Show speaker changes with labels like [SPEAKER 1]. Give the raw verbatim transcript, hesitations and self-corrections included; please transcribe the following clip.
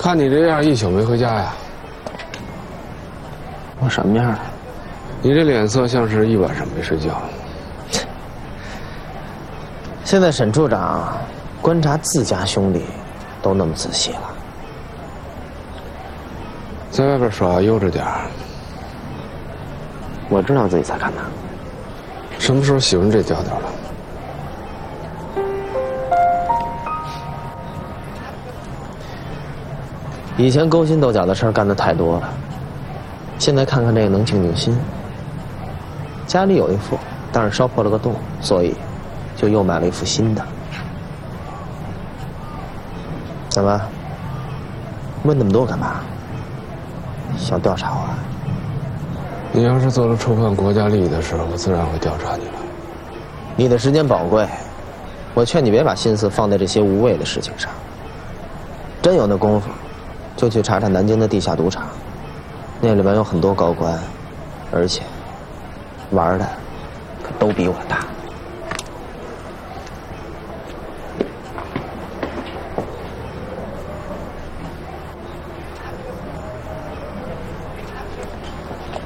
[SPEAKER 1] 看你这样，一宿没回家呀？
[SPEAKER 2] 我什么样啊？
[SPEAKER 1] 你这脸色像是一晚上没睡觉。
[SPEAKER 2] 现在沈处长观察自家兄弟都那么仔细了，
[SPEAKER 1] 在外边耍悠着点儿。
[SPEAKER 2] 我知道自己在干嘛。
[SPEAKER 1] 什么时候喜欢这调调了？
[SPEAKER 2] 以前勾心斗角的事儿干得太多了，现在看看这个能静静心。家里有一副，但是烧破了个洞，所以就又买了一副新的。怎么？问那么多干嘛？想调查我啊？
[SPEAKER 1] 你要是做了触犯国家利益的事，我自然会调查你了。
[SPEAKER 2] 你的时间宝贵，我劝你别把心思放在这些无谓的事情上。真有那功夫，就去查查南京的地下赌场，那里面有很多高官，而且玩的可都比我大。